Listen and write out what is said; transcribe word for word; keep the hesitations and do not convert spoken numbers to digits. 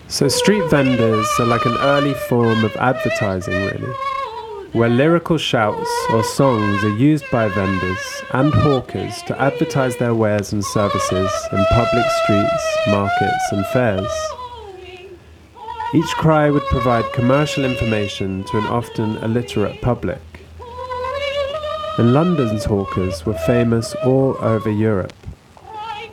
So street vendors are like an early form of advertising, really, where lyrical shouts or songs are used by vendors and hawkers to advertise their wares and services in public streets, markets and fairs. Each cry would provide commercial information to an often illiterate public. And London's hawkers were famous all over Europe.